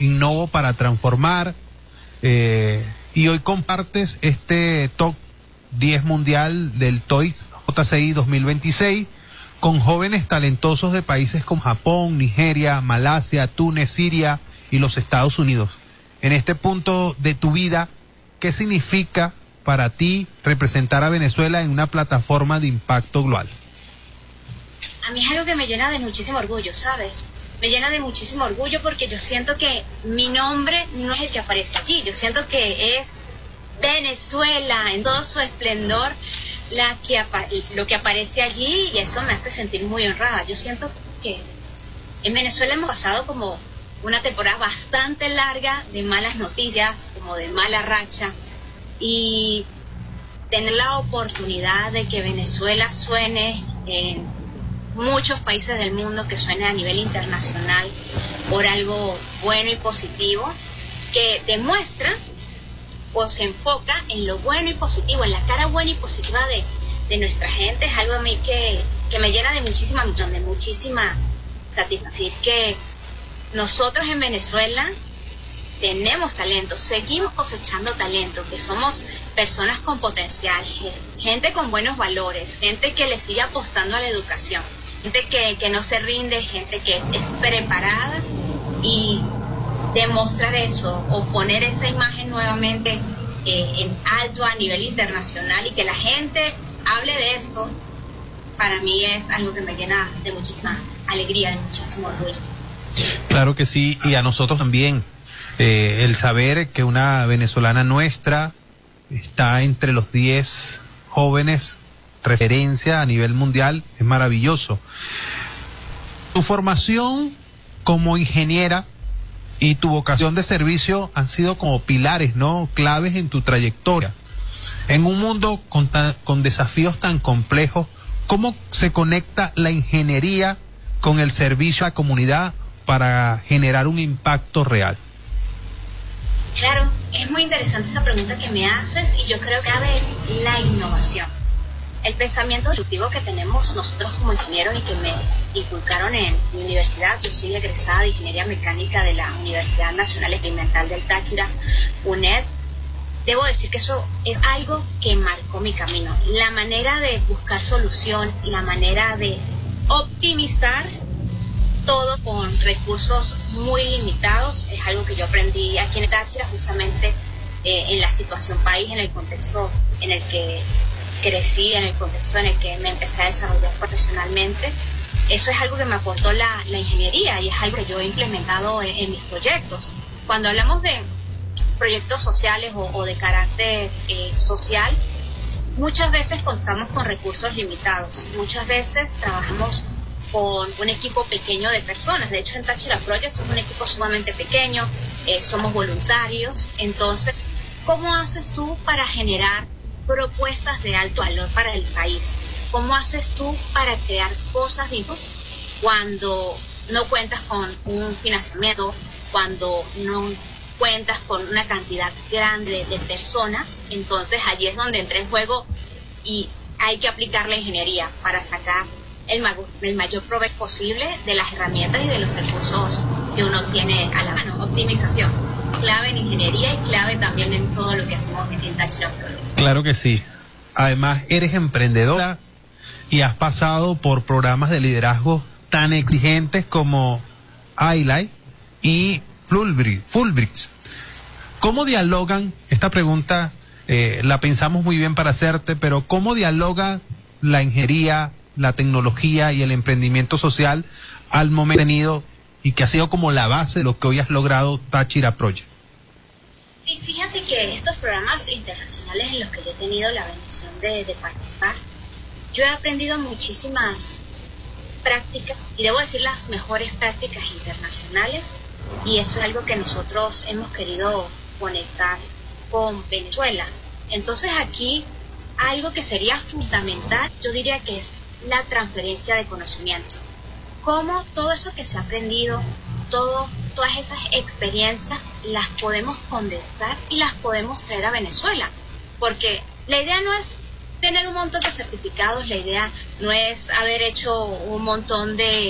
innovo para transformar, y hoy compartes este top 10 mundial del TOYS JCI 2026 con jóvenes talentosos de países como Japón, Nigeria, Malasia, Túnez, Siria y los Estados Unidos. En este punto de tu vida, ¿qué significa para ti representar a Venezuela en una plataforma de impacto global? A mí es algo que me llena de muchísimo orgullo, ¿sabes? Me llena de muchísimo orgullo porque yo siento que mi nombre no es el que aparece allí. Yo siento que es Venezuela en todo su esplendor lo que aparece allí, y eso me hace sentir muy honrada. Yo siento que en Venezuela hemos pasado como una temporada bastante larga de malas noticias, como de mala racha, y tener la oportunidad de que Venezuela suene en muchos países del mundo, que suene a nivel internacional por algo bueno y positivo, que demuestra o se enfoca en lo bueno y positivo, en la cara buena y positiva de nuestra gente, es algo a mí que me llena de muchísima satisfacción. Que nosotros en Venezuela tenemos talento, seguimos cosechando talento, que somos personas con potencial, gente con buenos valores, gente que le sigue apostando a la educación, gente que no se rinde, gente que es preparada, y demostrar eso o poner esa imagen nuevamente en alto a nivel internacional y que la gente hable de esto, para mí es algo que me llena de muchísima alegría, de muchísimo orgullo. Claro que sí, y a nosotros también. El saber que una venezolana nuestra está entre los 10 jóvenes referencia a nivel mundial es maravilloso. Tu formación como ingeniera y tu vocación de servicio han sido como pilares, ¿no?, claves en tu trayectoria. En un mundo con desafíos tan complejos, ¿cómo se conecta la ingeniería con el servicio a la comunidad para generar un impacto real? Claro, es muy interesante esa pregunta que me haces, y yo creo que a veces la innovación, el pensamiento disruptivo que tenemos nosotros como ingenieros y que me inculcaron en mi universidad. Yo soy egresada de Ingeniería Mecánica de la Universidad Nacional Experimental del Táchira, UNED. Debo decir que eso es algo que marcó mi camino. La manera de buscar soluciones, la manera de optimizar todo con recursos muy limitados, es algo que yo aprendí aquí en el Táchira, justamente en la situación país, en el contexto en el que crecí, en el contexto en el que me empecé a desarrollar profesionalmente. Eso es algo que me aportó la ingeniería, y es algo que yo he implementado en mis proyectos. Cuando hablamos de proyectos sociales o de carácter social, muchas veces contamos con recursos limitados, muchas veces trabajamos con un equipo pequeño de personas. De hecho, en Táchira Project es un equipo sumamente pequeño, somos voluntarios. Entonces, ¿cómo haces tú para generar propuestas de alto valor para el país? ¿Cómo haces tú para crear cosas cuando no cuentas con un financiamiento, cuando no cuentas con una cantidad grande de personas? Entonces allí es donde entra en juego, y hay que aplicar la ingeniería para sacar el mayor provecho posible de las herramientas y de los recursos que uno tiene a la mano. Optimización, clave en ingeniería y clave también en todo lo que hacemos en Táchira Project. Claro que sí. Además, eres emprendedora y has pasado por programas de liderazgo tan exigentes como iLife y Fulbright. ¿Cómo dialogan? Esta pregunta la pensamos muy bien para hacerte, pero ¿cómo dialoga la ingeniería, la tecnología y el emprendimiento social al momento tenido, y que ha sido como la base de lo que hoy has logrado Táchira Project? Sí, fíjate que estos programas internacionales en los que yo he tenido la bendición de participar, yo he aprendido muchísimas prácticas, y debo decir las mejores prácticas internacionales, y eso es algo que nosotros hemos querido conectar con Venezuela. Entonces aquí algo que sería fundamental, yo diría que es la transferencia de conocimiento. Cómo todo eso que se ha aprendido, todas esas experiencias las podemos condensar y las podemos traer a Venezuela, porque la idea no es tener un montón de certificados, la idea no es haber hecho un montón de